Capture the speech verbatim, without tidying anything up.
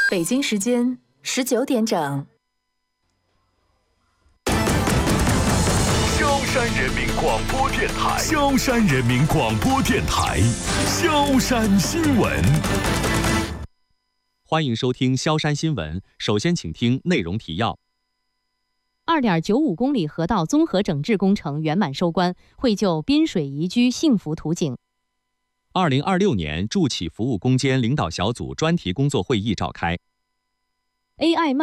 北京时间十九点整。 萧山人民广播电台，萧山人民广播电台，萧山新闻。 欢迎收听萧山新闻。首先，请听内容提要。 二点九五公里河道综合整治工程圆满收官，绘就滨水宜居幸福图景。 二零二六年助企服务攻坚领导小组专题工作会议召开。 A I